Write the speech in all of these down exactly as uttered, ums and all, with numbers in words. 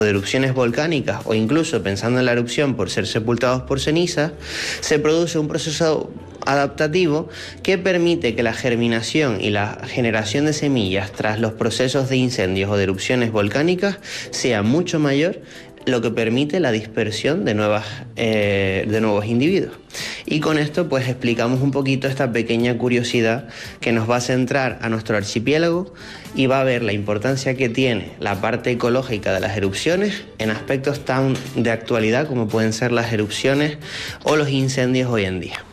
de erupciones volcánicas o incluso pensando en la erupción por ser sepultados por ceniza, se produce un proceso adaptativo que permite que la germinación y la generación de semillas tras los procesos de incendios o de erupciones volcánicas sea mucho mayor, lo que permite la dispersión de, nuevas, eh, de nuevos individuos. Y con esto pues explicamos un poquito esta pequeña curiosidad que nos va a centrar a nuestro archipiélago y va a ver la importancia que tiene la parte ecológica de las erupciones en aspectos tan de actualidad como pueden ser las erupciones o los incendios hoy en día.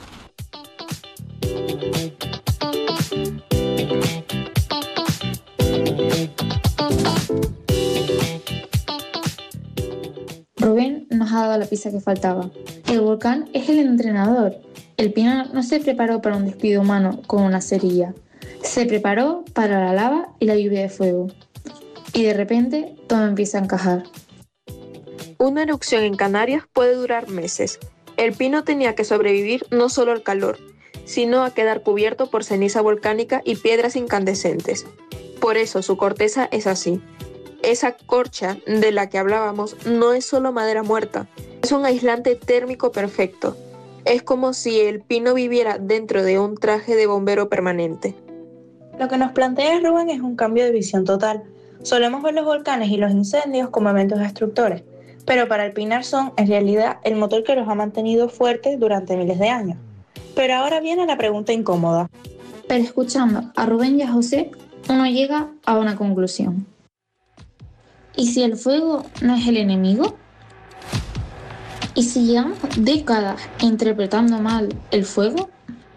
Rubén nos ha dado la pista que faltaba. El volcán es el entrenador. El Pinar no se preparó para un despido humano con una cerilla. Se preparó para la lava y la lluvia de fuego. Y de repente todo empieza a encajar. Una erupción en Canarias puede durar meses. El pino tenía que sobrevivir no solo al calor, sino a quedar cubierto por ceniza volcánica y piedras incandescentes. Por eso su corteza es así. Esa corcha de la que hablábamos no es solo madera muerta, es un aislante térmico perfecto. Es como si el pino viviera dentro de un traje de bombero permanente. Lo que nos plantea Rubén es un cambio de visión total. Solemos ver los volcanes y los incendios como eventos destructores, pero para el Pinar son, en realidad, el motor que los ha mantenido fuertes durante miles de años. Pero ahora viene la pregunta incómoda. Pero escuchando a Rubén y a José, uno llega a una conclusión. ¿Y si el fuego no es el enemigo? ¿Y si llevamos décadas interpretando mal el fuego?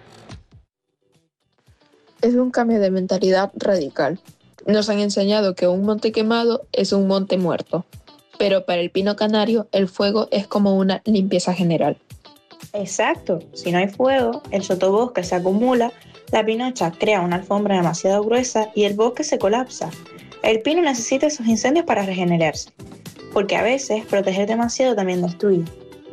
Es un cambio de mentalidad radical. Nos han enseñado que un monte quemado es un monte muerto, pero para el pino canario el fuego es como una limpieza general. Exacto, si no hay fuego, el sotobosque se acumula, la pinocha crea una alfombra demasiado gruesa y el bosque se colapsa. El pino necesita esos incendios para regenerarse, porque a veces proteger demasiado también destruye.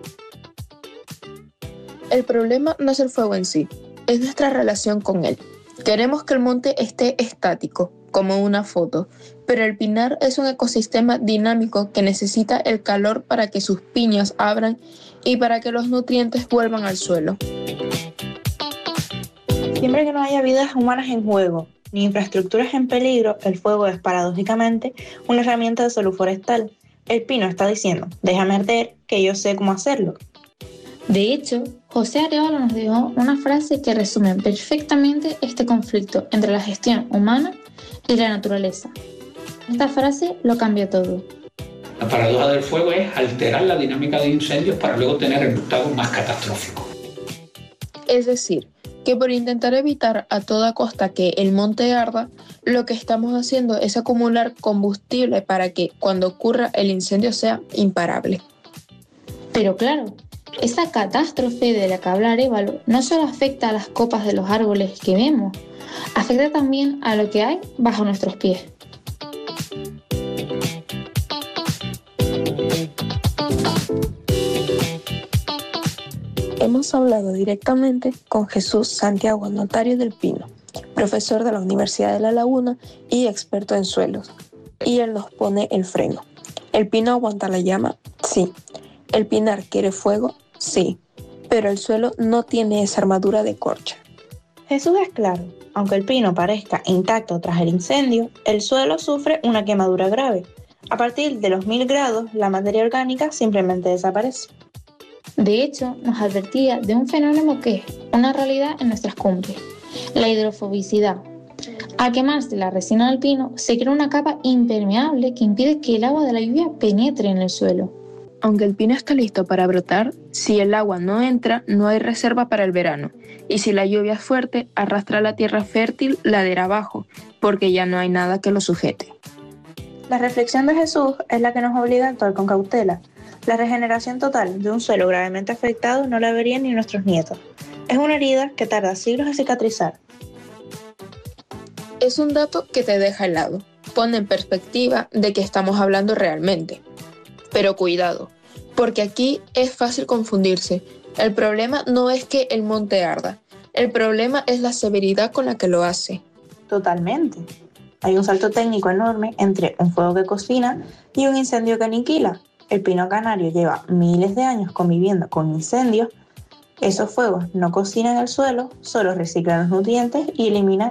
El problema no es el fuego en sí, es nuestra relación con él. Queremos que el monte esté estático, como una foto, pero el pinar es un ecosistema dinámico que necesita el calor para que sus piñas abran y para que los nutrientes vuelvan al suelo. Siempre que no haya vidas humanas en juego, ni infraestructuras en peligro, el fuego es paradójicamente una herramienta de salud forestal. El pino está diciendo, déjame arder, que yo sé cómo hacerlo. De hecho, José Arévalo nos dejó una frase que resume perfectamente este conflicto entre la gestión humana y la naturaleza. Esta frase lo cambia todo. La paradoja del fuego es alterar la dinámica de incendios para luego tener resultados más catastróficos. Es decir, que por intentar evitar a toda costa que el monte arda, lo que estamos haciendo es acumular combustible para que cuando ocurra el incendio sea imparable. Pero claro, esa catástrofe de la que habla Arévalo no solo afecta a las copas de los árboles que vemos, afecta también a lo que hay bajo nuestros pies. Hemos hablado directamente con Jesús Santiago Notario del Pino, profesor de la Universidad de La Laguna y experto en suelos. Y él nos pone el freno. ¿El pino aguanta la llama? Sí. ¿El pinar quiere fuego? Sí. Pero el suelo no tiene esa armadura de corcha. Jesús es claro. Aunque el pino parezca intacto tras el incendio, el suelo sufre una quemadura grave. A partir de los mil grados, la materia orgánica simplemente desaparece. De hecho, nos advertía de un fenómeno que es una realidad en nuestras cumbres, la hidrofobicidad. Al quemarse la resina del pino, se crea una capa impermeable que impide que el agua de la lluvia penetre en el suelo. Aunque el pino está listo para brotar, si el agua no entra, no hay reserva para el verano. Y si la lluvia es fuerte, arrastra la tierra fértil ladera abajo, porque ya no hay nada que lo sujete. La reflexión de Jesús es la que nos obliga a actuar con cautela. La regeneración total de un suelo gravemente afectado no la verían ni nuestros nietos. Es una herida que tarda siglos en cicatrizar. Es un dato que te deja helado. Pone en perspectiva de qué estamos hablando realmente. Pero cuidado, porque aquí es fácil confundirse. El problema no es que el monte arda. El problema es la severidad con la que lo hace. Totalmente. Hay un salto técnico enorme entre un fuego que cocina y un incendio que aniquila. El pino canario lleva miles de años conviviendo con incendios. Esos fuegos no cocinan el suelo, solo reciclan los nutrientes y eliminan